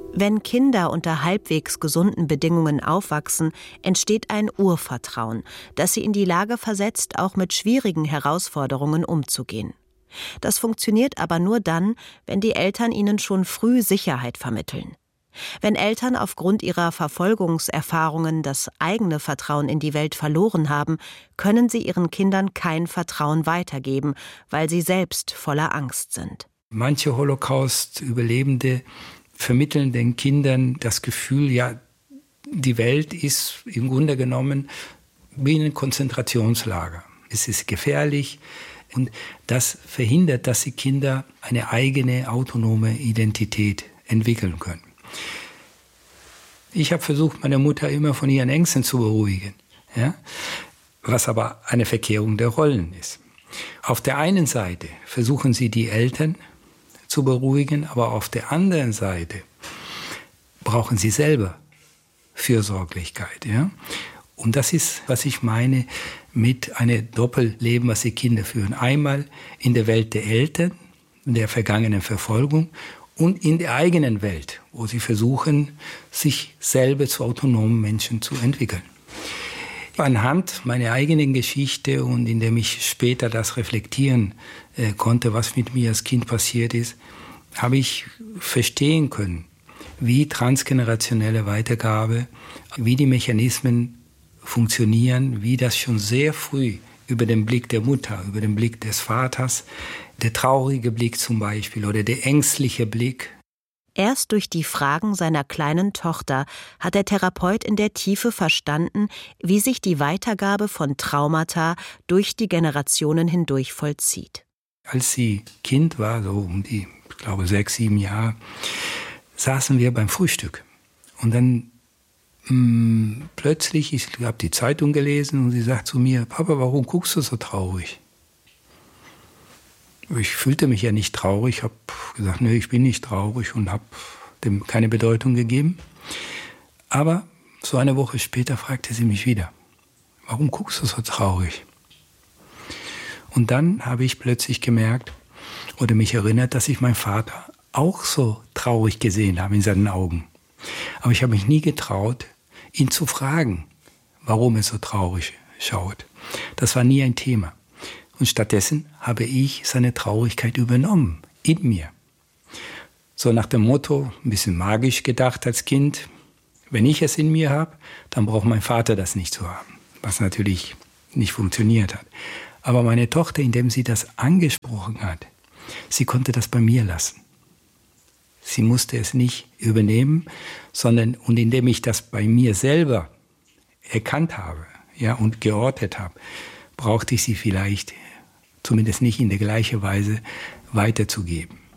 Wenn Kinder unter halbwegs gesunden Bedingungen aufwachsen, entsteht ein Urvertrauen, das sie in die Lage versetzt, auch mit schwierigen Herausforderungen umzugehen. Das funktioniert aber nur dann, wenn die Eltern ihnen schon früh Sicherheit vermitteln. Wenn Eltern aufgrund ihrer Verfolgungserfahrungen das eigene Vertrauen in die Welt verloren haben, können sie ihren Kindern kein Vertrauen weitergeben, weil sie selbst voller Angst sind. Manche Holocaust-Überlebende vermitteln den Kindern das Gefühl, ja, die Welt ist im Grunde genommen wie ein Konzentrationslager. Es ist gefährlich und das verhindert, dass die Kinder eine eigene autonome Identität entwickeln können. Ich habe versucht, meine Mutter immer von ihren Ängsten zu beruhigen, ja? Was aber eine Verkehrung der Rollen ist. Auf der einen Seite versuchen sie, die Eltern zu beruhigen, aber auf der anderen Seite brauchen sie selber Fürsorglichkeit. Ja? Und das ist, was ich meine mit einem Doppelleben, was die Kinder führen. Einmal in der Welt der Eltern, in der vergangenen Verfolgung und in der eigenen Welt, wo sie versuchen, sich selber zu autonomen Menschen zu entwickeln. Anhand meiner eigenen Geschichte und indem ich später das reflektieren konnte, was mit mir als Kind passiert ist, habe ich verstehen können, wie transgenerationelle Weitergabe, wie die Mechanismen funktionieren, wie das schon sehr früh über den Blick der Mutter, über den Blick des Vaters, der traurige Blick zum Beispiel oder der ängstliche Blick. Erst durch die Fragen seiner kleinen Tochter hat der Therapeut in der Tiefe verstanden, wie sich die Weitergabe von Traumata durch die Generationen hindurch vollzieht. Als sie Kind war, so um die, ich glaube 6, 7 Jahre, saßen wir beim Frühstück. Und dann plötzlich, ich habe die Zeitung gelesen und sie sagt zu mir, Papa, warum guckst du so traurig? Ich fühlte mich ja nicht traurig, habe gesagt, nö, ich bin nicht traurig und habe dem keine Bedeutung gegeben. Aber so eine Woche später fragte sie mich wieder, warum guckst du so traurig? Und dann habe ich plötzlich gemerkt oder mich erinnert, dass ich meinen Vater auch so traurig gesehen habe in seinen Augen. Aber ich habe mich nie getraut, ihn zu fragen, warum er so traurig schaut. Das war nie ein Thema. Und stattdessen habe ich seine Traurigkeit übernommen, in mir. So nach dem Motto, ein bisschen magisch gedacht als Kind, wenn ich es in mir habe, dann braucht mein Vater das nicht zu haben. Was natürlich nicht funktioniert hat. Aber meine Tochter, indem sie das angesprochen hat, sie konnte das bei mir lassen. Sie musste es nicht übernehmen, sondern und indem ich das bei mir selber erkannt habe, ja, und geortet habe, brauchte ich sie vielleicht zumindest nicht in der gleichen Weise weiterzugeben.